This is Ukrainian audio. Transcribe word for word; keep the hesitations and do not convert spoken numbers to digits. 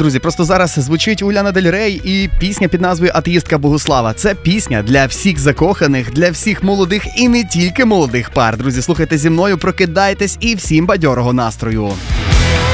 Друзі, просто зараз звучить у Ляни Дель Рей і пісня під назвою «Атеїстка Богуслава». Це пісня для всіх закоханих, для всіх молодих і не тільки молодих пар. Друзі, слухайте зі мною, прокидайтесь і всім бадьорого настрою.